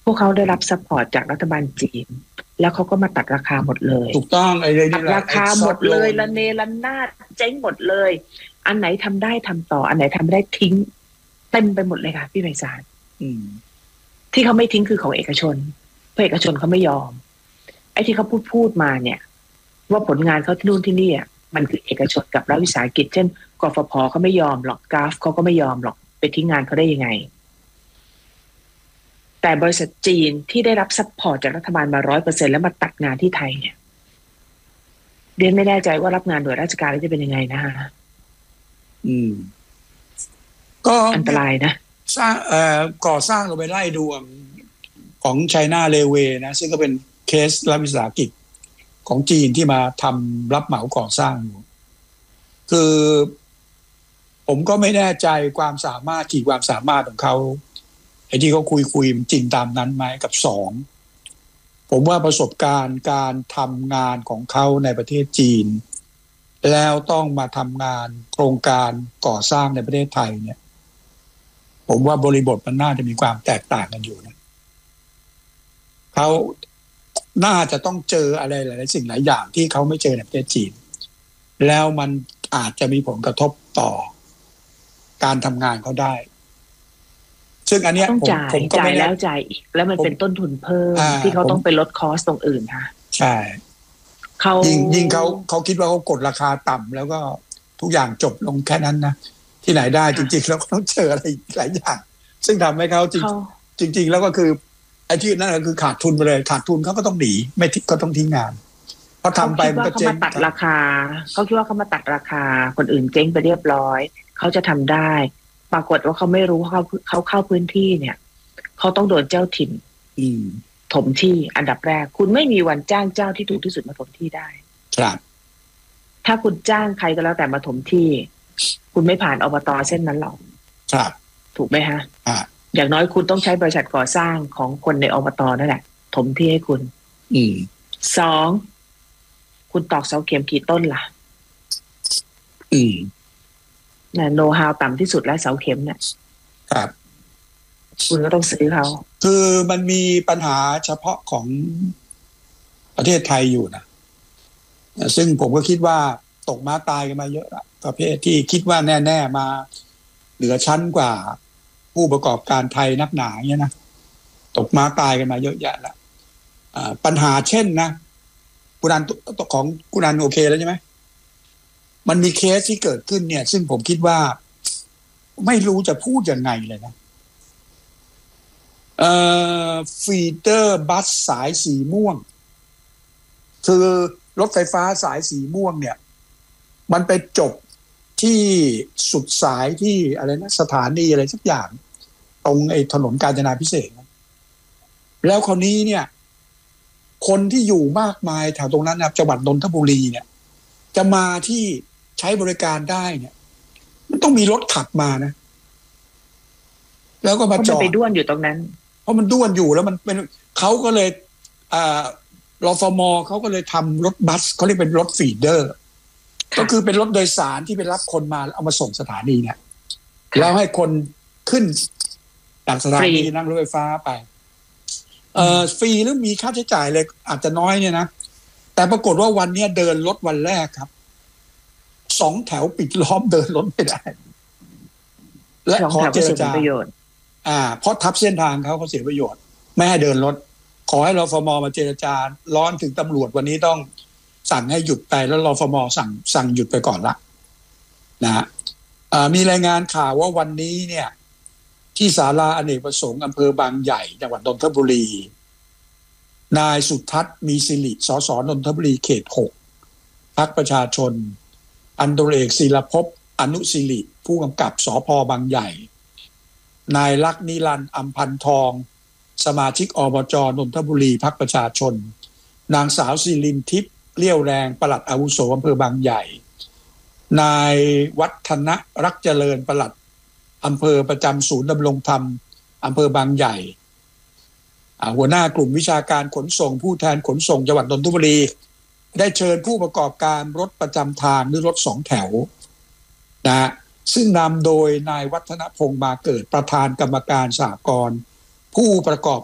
พวกเขาได้รับซัพพอร์ตจากรัฐบาลจีนแล้วเขาก็มาตัดราคาหมดเลยถูกต้องไอ้เรื่องตันี้ดราคาหมดเลยละเนระนาดเจ๊งหมดเลยอันไหนทำได้ทำต่ออันไหนทำไม่ได้ทิ้งเต็มไปหมดเลยค่ะพี่ไพศาลที่เขาไม่ทิ้งคือของเอกชนเพราะเอกชนเขาไม่ยอมไอ้ที่เขาพูดมาเนี่ยว่าผลงานเขาที่นู่นที่นี่มันคือเอกชนกับรัฐวิสาหกิจเช่นกฟผเขาไม่ยอมหรอกกราฟเขาก็ไม่ยอมหรอกไปทิ้งงานเขาได้ยังไงแต่บริษัทจีนที่ได้รับซัพพอร์ตจากรัฐบาลมา 100% แล้วมาตัดงานที่ไทยเนี่ยเรียนไม่แน่ใจว่ารับงานหน่วยราชการแล้วจะเป็นยังไงนะฮะก็อันตรายนะสร้างก่อสร้างเราไปไล่ดูของ China Railway นะซึ่งก็เป็นเคสรัฐวิสาหกิจของจีนที่มาทำรับเหมาก่อสร้างคือผมก็ไม่แน่ใจความสามารถขีดความสามารถของเขาไอ้ที่เขาคุยจริงตามนั้นไหมกับสองผมว่าประสบการณ์การทำงานของเขาในประเทศจีนแล้วต้องมาทำงานโครงการก่อสร้างในประเทศไทยเนี่ยผมว่าบริบทมันน่าจะมีความแตกต่างกันอยู่นะเขาน่าจะต้องเจออะไรหลายสิ่งหลายอย่างที่เขาไม่เจอในประเทศจีนแล้วมันอาจจะมีผลกระทบต่อการทำงานเขาได้ซึ่งอันเนี้ยผมก็ไม่แล้วจ่ายอีกแล้วมันเป็นต้นทุนเพิ่มที่เขาต้องไปลดคอสตรงอื่นค่ะใช่เขายิ่งเขาคิดว่าเขากดราคาต่ำแล้วก็ทุกอย่างจบลงแค่นั้นนะที่ไหนได้จริงๆแล้วก็ต้องเจออะไรหลายอย่างซึ่งทำให้เขาจริงแล้วก็คือไอ้ที่นั่นก็คือขาดทุนไปเลยขาดทุนเขาก็ต้องหนีไม่ก็ต้องทิ้งงานเพราะทำไปมันก็เจ๊งเขาคิดว่าเขามาตัดราคาเขาคิดว่าเขามาตัดราคาคนอื่นเจ๊งไปเรียบร้อยเขาจะทำได้ปรากฏว่าเขาไม่รู้เขาเข้าพื้นที่เนี่ยเขาต้องโดนเจ้าถิ่นถมที่อันดับแรกคุณไม่มีวันจ้างเจ้าที่ถูกที่สุดมาถมที่ได้ครับถ้าคุณจ้างใครก็แล้วแต่มาถมที่คุณไม่ผ่านอบต.เส้นนั้นหรอกครับถูกไหมฮะอย่างน้อยคุณต้องใช้บริษัทก่อสร้างของคนในอบต.นั่นแหละถมที่ให้คุณสองคุณตอกเสาเข็มกี่ต้นล่ะโนฮาวต่ำที่สุดแล้วเสาเข็มเนี่ยครับคุณก็ต้องซื้อเขาคือมันมีปัญหาเฉพาะของประเทศไทยอยู่นะซึ่งผมก็คิดว่าตกม้าตายกันมาเยอะละประเภทที่คิดว่าแน่ๆมาเหนือชั้นกว่าผู้ประกอบการไทยนักหนาเนี่ยนะตกม้าตายกันมาเยอะแยะละปัญหาเช่นนะคุณอันของคุณอันโอเคแล้วใช่ไหมมันมีเคสที่เกิดขึ้นเนี่ยซึ่งผมคิดว่าไม่รู้จะพูดยังไงเลยนะฟีเดอร์บัสสายสีม่วงคือรถไฟฟ้าสายสีม่วงเนี่ยมันไปจบที่สุดสายที่อะไรนะสถานีอะไรสักอย่างตรงไอ้ถนนกาญจนาภิเษกแล้วคราวนี้เนี่ยคนที่อยู่มากมายแถวตรงนั้นนะจังหวัดนนทบุรีเนี่ยจะมาที่ใช้บริการได้เนี่ยมันต้องมีรถขับมานะแล้วก็มาจอดไปด้วนอยู่ตรงนั้นเพราะมันด้วนอยู่แล้วมันเป็นเขาก็เลยรฟม.เขาก็เลยทำรถบัสเขาเรียกเป็นรถฟีเดอร์ก็คือเป็นรถโดยสารที่ไปรับคนมาเอามาส่งสถานีเนี่ยแล้วให้คนขึ้นจากสถานีนั่งรถไฟฟ้าไปฟรีหรือมีค่าใช้จ่ายเลยอาจจะน้อยเนี่ยนะแต่ปรากฏว่าวันนี้เดินรถวันแรกครับ2 แถวปิดล้อมเดินรถไม่ได้และขอเจรจาเพราะทับเส้นทางเขาเสียประโยชน์ไม่ให้เดินรถขอให้รฟม.มาเจรจาร้อนถึงตำรวจวันนี้ต้องสั่งให้หยุดไปแล้วรฟม.สั่งหยุดไปก่อนละนะมีรายงานข่าวว่าวันนี้เนี่ยที่ศาลาอเนกประสงค์อำเภอบางใหญ่จังหวัดนนทบุรีนายสุทัศน์มีสิริสสนนทบุรีเขต6พรรคประชาชนอันตรเอกศิลภพอนุศิริผู้กำกับสภ.บางใหญ่นายลักษณ์นิรันดร์อำพันทองสมาชิกอบจ.นนทบุรีพรรคประชาชนนางสาวศิรินทิพย์เลี้ยวแรงปลัดอาวุโสอำเภอบางใหญ่นายวัฒนรักเจริญปลัดอำเภอประจำศูนย์ดำรงธรรมอำเภอบางใหญ่หัวหน้ากลุ่มวิชาการขนส่งผู้แทนขนส่งจังหวัดนนทบุรีได้เชิญผู้ประกอบการรถประจำทางหรือรถ2 แถวนะซึ่งนำโดยนายวัฒนพงษ์มาเกิดประธานกรรมการสหกรณ์ผู้ประกอบ